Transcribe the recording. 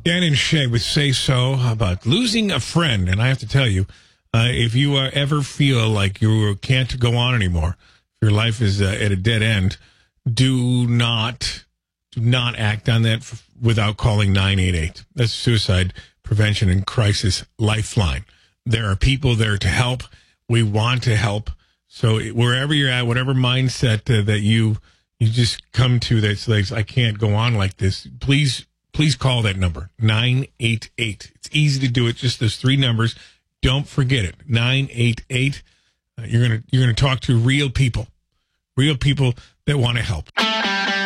Dan and Shay would say so about losing a friend. And I have to tell you, if you ever feel like you can't go on anymore, your life is at a dead end, do not act on that without calling 988. That's Suicide Prevention and Crisis Lifeline. There are people there to help. We want to help. So wherever you're at, whatever mindset that you just come to that's like, I can't go on like this, please call that number, 988. It's easy to do it, just those three numbers. Don't forget it, 988. You're gonna talk to real people that want to help.